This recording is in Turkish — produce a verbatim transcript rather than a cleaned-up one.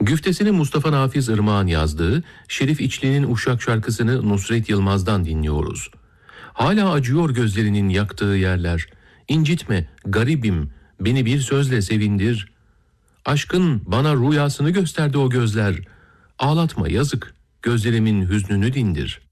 Güftesini Mustafa Nafiz Irmak'ın yazdığı Şerif İçli'nin Uşak şarkısını Nusret Yılmaz'dan dinliyoruz. Hala acıyor gözlerinin yaktığı yerler. İncitme garibim, beni bir sözle sevindir. Aşkın bana rüyasını gösterdi o gözler. Ağlatma yazık, gözlerimin hüznünü dindir.